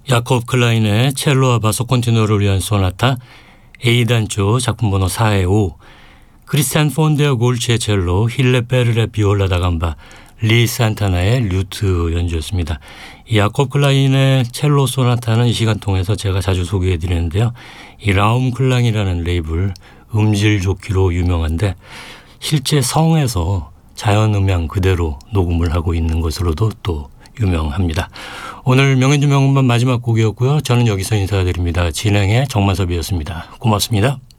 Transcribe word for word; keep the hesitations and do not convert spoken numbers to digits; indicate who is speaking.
Speaker 1: 야콥 클라인의 첼로와 바소 콘티노를 위한 소나타 A단조 작품번호 사의 오, 크리스티안 폰데어 골치의 첼로, 힐레 베르의 비올라 다감바, 리 산타나의 류트 연주였습니다. 이 야콥 클라인의 첼로 소나타는 이 시간 통해서 제가 자주 소개해 드리는데요. 이 라움 클랑이라는 레이블 음질 좋기로 유명한데 실제 성에서 자연 음향 그대로 녹음을 하고 있는 것으로도 또 유명합니다. 오늘 명연주 명음반 마지막 곡이었고요. 저는 여기서 인사드립니다. 진행의 정만섭이었습니다. 고맙습니다.